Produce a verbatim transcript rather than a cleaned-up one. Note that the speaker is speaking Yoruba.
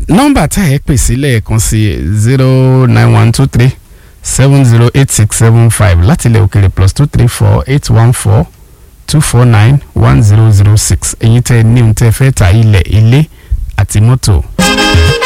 nọ́mbà tá ẹ pè sílẹ̀ kan sí zero nine one two three seven zero eight six seven five láti ilẹ̀ òkèrè plus two three four eight one four two four nine one zero zero six èyí tẹ́ ní ohun tẹ́ fẹ́ ta ilẹ̀ ilé àti mọ́tò.